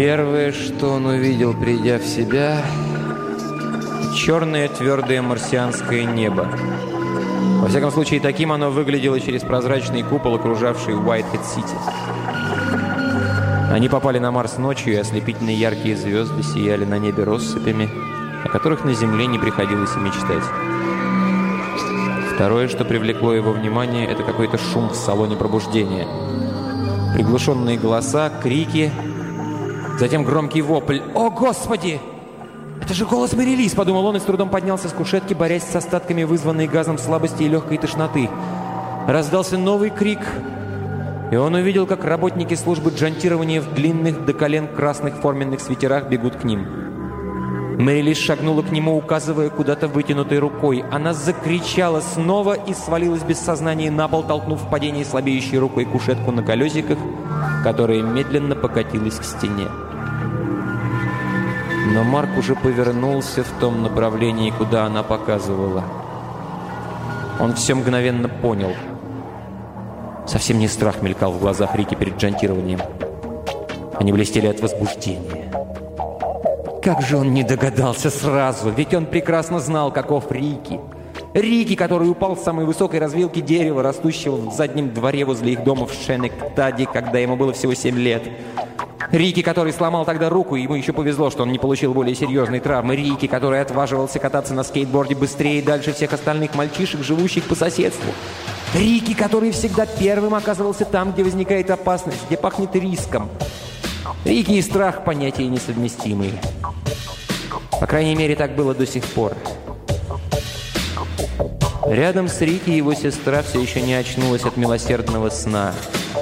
Первое, что он увидел, придя в себя, черное твердое марсианское небо. Во всяком случае, таким оно выглядело через прозрачный купол, окружавший Уайтхед-Сити. Они попали на Марс ночью, и ослепительно яркие звезды сияли на небе россыпями, о которых на Земле не приходилось и мечтать. Второе, что привлекло его внимание, это какой-то шум в салоне пробуждения. Приглушенные голоса, крики, затем громкий вопль. «О, Господи! Это же голос Мэри Лиз!» — подумал он и с трудом поднялся с кушетки, борясь с остатками, вызванной газом слабости и легкой тошноты. Раздался новый крик, и он увидел, как работники службы джонтирования в длинных до колен красных форменных свитерах бегут к ним. Мэри Лиз шагнула к нему, указывая куда-то вытянутой рукой. Она закричала снова и свалилась без сознания на пол, толкнув в падении слабеющей рукой кушетку на колесиках, которая медленно покатилась к стене. Но Марк уже повернулся в том направлении, куда она показывала. Он все мгновенно понял. Совсем не страх мелькал в глазах Рики перед джонтированием. Они блестели от возбуждения. Как же он не догадался сразу, ведь он прекрасно знал, каков Рики. Рики, который упал с самой высокой развилки дерева, растущего в заднем дворе возле их дома в Шенектаде, когда ему было всего 7 лет. Рики, который сломал тогда руку, и ему еще повезло, что он не получил более серьезной травмы. Рики, который отваживался кататься на скейтборде быстрее и дальше всех остальных мальчишек, живущих по соседству. Рики, который всегда первым оказывался там, где возникает опасность, где пахнет риском. Рики и страх – понятия несовместимые. По крайней мере, так было до сих пор. Рядом с Рики его сестра все еще не очнулась от милосердного сна.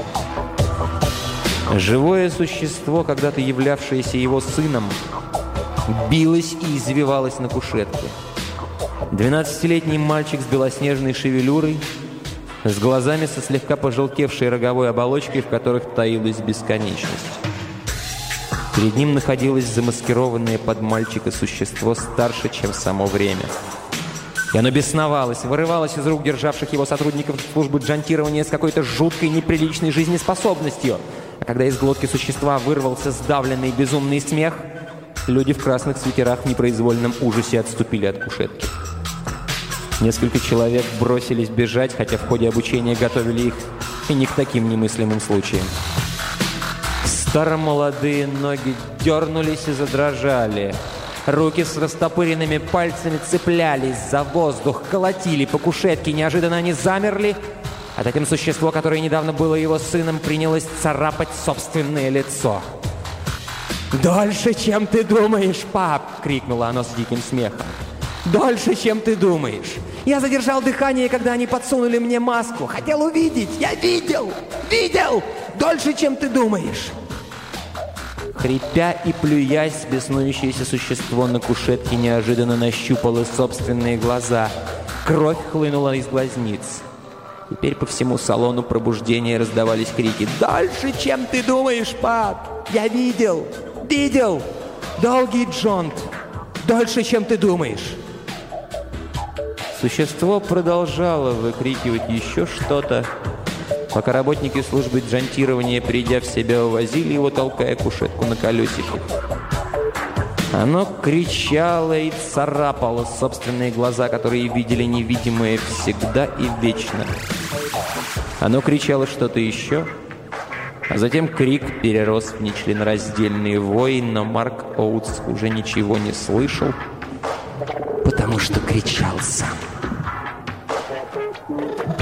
Живое существо, когда-то являвшееся его сыном, билось и извивалось на кушетке. 12-летний мальчик с белоснежной шевелюрой, с глазами со слегка пожелтевшей роговой оболочкой, в которых таилась бесконечность. Перед ним находилось замаскированное под мальчика существо старше, чем само время. И оно бесновалось, вырывалось из рук державших его сотрудников службы джонтирования с какой-то жуткой неприличной жизнеспособностью. А когда из глотки существа вырвался сдавленный безумный смех, люди в красных свитерах в непроизвольном ужасе отступили от кушетки. Несколько человек бросились бежать, хотя в ходе обучения готовили их и не к таким немыслимым случаям. Старомолодые ноги дернулись и задрожали. Руки с растопыренными пальцами цеплялись за воздух, колотили по кушетке. Неожиданно они замерли, а затем существо, которое недавно было его сыном, принялось царапать собственное лицо. «Дольше, чем ты думаешь, пап!» — крикнуло оно с диким смехом. «Дольше, чем ты думаешь! Я задержал дыхание, когда они подсунули мне маску. Хотел увидеть! Я видел! Видел! Дольше, чем ты думаешь!» Хрипя и плюясь, беснующееся существо на кушетке неожиданно нащупало собственные глаза. Кровь хлынула из глазниц. Теперь по всему салону пробуждения раздавались крики. «Дальше, чем ты думаешь, пап! Я видел! Видел! Долгий джонт! Дольше, чем ты думаешь!» Существо продолжало выкрикивать еще что-то, пока работники службы джонтирования, придя в себя, увозили его, толкая кушетку на колесиках. Оно кричало и царапало собственные глаза, которые видели невидимое всегда и вечно. Оно кричало что-то еще, а затем крик перерос в нечленораздельный вой, но Марк Оутс уже ничего не слышал, потому что кричал сам.